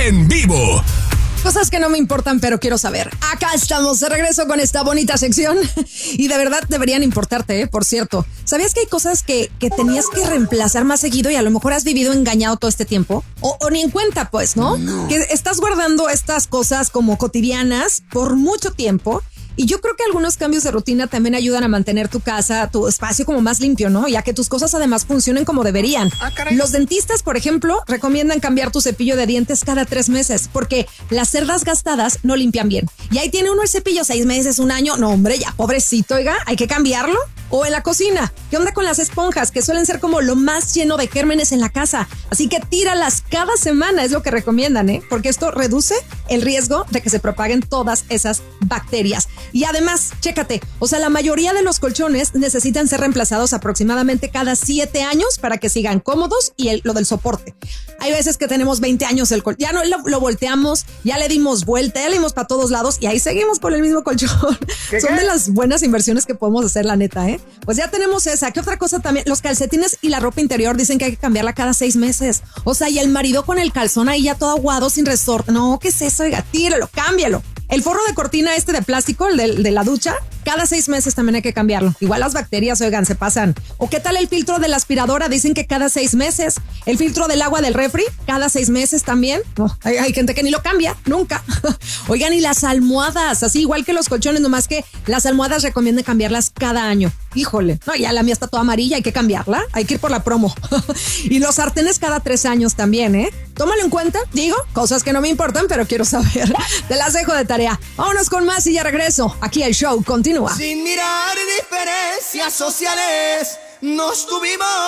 en vivo. Cosas que no me importan, pero quiero saber. Acá estamos, de regreso con esta bonita sección. Y de verdad deberían importarte, por cierto. ¿Sabías que hay cosas que tenías que reemplazar más seguido y a lo mejor has vivido engañado todo este tiempo? O ni en cuenta, pues, ¿no? Que estás guardando estas cosas como cotidianas por mucho tiempo. Y yo creo que algunos cambios de rutina también ayudan a mantener tu casa, tu espacio como más limpio, ¿no? Y a que tus cosas además funcionen como deberían. Los dentistas, por ejemplo, recomiendan cambiar tu cepillo de dientes cada 3 meses porque las cerdas gastadas no limpian bien. Y ahí tiene uno el cepillo 6 meses, 1 año. No, hombre, ya, pobrecito, oiga, hay que cambiarlo. O en la cocina, ¿qué onda con las esponjas? Que suelen ser como lo más lleno de gérmenes en la casa. Así que tíralas cada semana, es lo que recomiendan, ¿eh? Porque esto reduce el riesgo de que se propaguen todas esas bacterias. Y además, chécate, o sea, la mayoría de los colchones necesitan ser reemplazados aproximadamente cada 7 años para que sigan cómodos y lo del soporte. Hay veces que tenemos 20 años el colchón, ya no lo volteamos, ya le dimos vuelta, ya le dimos para todos lados y ahí seguimos con el mismo colchón. Son de las buenas inversiones que podemos hacer, la neta, ¿eh? Pues ya tenemos esa. ¿Qué otra cosa también? Los calcetines y la ropa interior dicen que hay que cambiarla cada 6 meses. O sea, y el marido con el calzón ahí ya todo aguado, sin resorte. No, ¿qué es eso? Oiga, tíralo, cámbialo. El forro de cortina de plástico, el de la ducha, cada 6 meses también hay que cambiarlo. Igual las bacterias, oigan, se pasan. ¿O qué tal el filtro de la aspiradora? Dicen que cada 6 meses. El filtro del agua del refri, cada 6 meses también. No, hay gente que ni lo cambia, nunca. Oigan, y las almohadas, así igual que los colchones, nomás que las almohadas recomiendan cambiarlas cada año. Híjole, no, ya la mía está toda amarilla, hay que cambiarla, hay que ir por la promo. Y los sartenes cada 3 años también, ¿eh? Tómalo en cuenta, digo, cosas que no me importan, pero quiero saber. Te las dejo de tarea. Vámonos con más y ya regreso. Aquí el show continúa. Sin mirar diferencias sociales, nos tuvimos